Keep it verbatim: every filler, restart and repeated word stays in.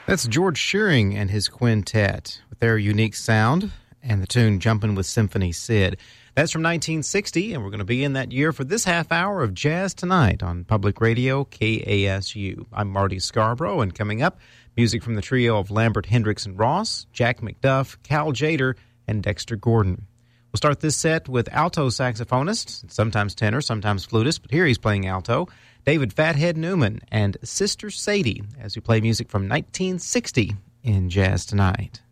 That's George Shearing and his quintet with their unique sound and the tune Jumpin' with Symphony Sid. That's from nineteen sixty, and we're going to be in that year for this half hour of Jazz Tonight on Public Radio K A S U. I'm Marty Scarborough, and coming up, music from the trio of Lambert, Hendricks, and Ross, Jack McDuff, Cal Jader, and Dexter Gordon. We'll start this set with alto saxophonist, sometimes tenor, sometimes flutist, but here he's playing alto, David Fathead Newman and Sister Sadie, as we play music from nineteen sixty in Jazz Tonight.